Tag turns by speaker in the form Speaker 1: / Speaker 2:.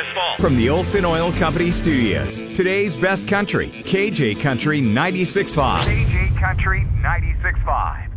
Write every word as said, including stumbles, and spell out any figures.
Speaker 1: fall.
Speaker 2: From the Olson Oil Company studios, today's best country, K J Country ninety-six point five.
Speaker 1: K J Country ninety-six point five.